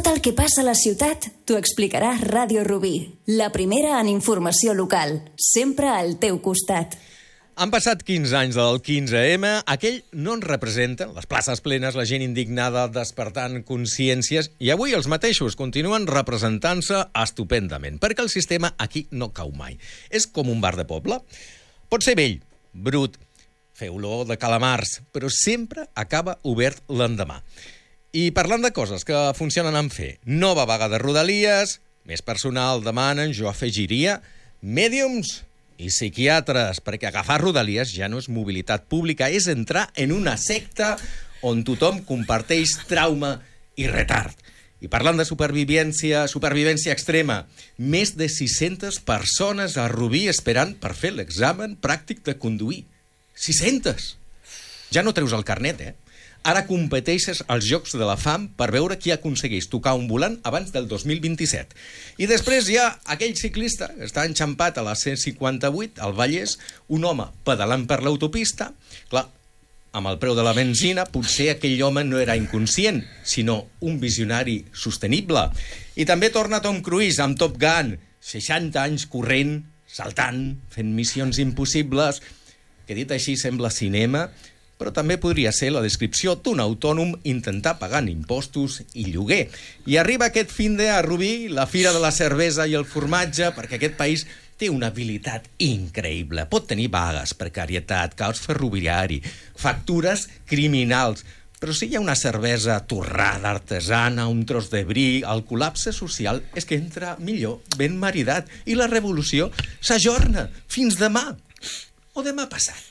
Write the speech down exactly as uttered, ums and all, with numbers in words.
el que passa a la ciutat t'ho explicarà Ràdio Rubí, la primera en informació local, sempre al teu costat. Han passat quinze anys del quinze ema, aquell no ens representa, les places plenes, la gent indignada despertant consciències, i avui els mateixos continuen representant-se estupendament, perquè el sistema aquí no cau mai. És com un bar de poble. Pot ser vell, brut, fer olor de calamars, però sempre acaba obert l'endemà. I parlant de coses que funcionen en fer, nova vaga de Rodalies, més personal demanen, jo afegiria, mèdiums i psiquiatres, perquè agafar Rodalies ja no és mobilitat pública, és entrar en una secta on tothom comparteix trauma i retard. I parlant de supervivència, supervivència extrema, més de sis-centes persones a Rubí esperant per fer l'examen pràctic de conduir. sis-centes! Ja no treus el carnet, eh? Ara competeixes als Jocs de la Fam per veure qui aconsegueix tocar un volant abans del dos mil vint-i-set. I després hi ha aquell ciclista que està enxampat a la C cinquanta-vuit, al Vallès, un home pedalant per l'autopista. Clar, amb el preu de la benzina, potser aquell home no era inconscient, sinó un visionari sostenible. I també torna Tom Cruise amb Top Gun, seixanta anys corrent, saltant, fent missions impossibles, que dit així sembla cinema, però també podria ser la descripció d'un autònom intentar pagant impostos i lloguer. I arriba aquest fin de a Rubí, la fira de la cervesa i el formatge, perquè aquest país té una habilitat increïble. Pot tenir vagues, precarietat, caos ferroviari, factures criminals, però si hi ha una cervesa torrada, artesana, un tros de bri, el col·lapse social és que entra millor, ben maridat, i la revolució s'ajorna fins demà o demà passat.